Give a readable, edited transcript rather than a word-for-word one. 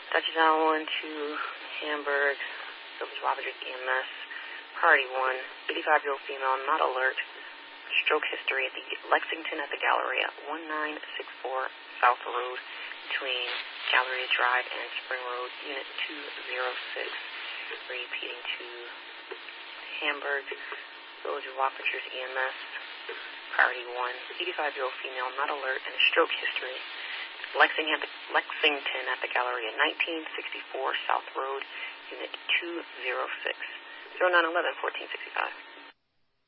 Dutchess to Hamburg, Village Wappingers EMS, Party 1, 85-year-old female, not alert, stroke history at the Lexington at the Galleria, 1964 South Road, between Galleria Drive and Spring Road, Unit 206, repeating to Hamburg, Village Wappingers EMS, Party 1, 85-year-old female, not alert, and stroke history. Lexington at the Galleria, 1964 South Road, Unit 206, 0911-1465.